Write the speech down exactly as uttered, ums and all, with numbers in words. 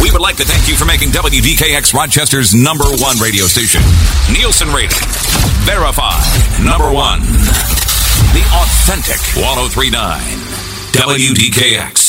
We would like to thank you for making W D K X Rochester's number one radio station. Nielsen rating. Verified. Number one. The authentic ten thirty-nine. W D K X.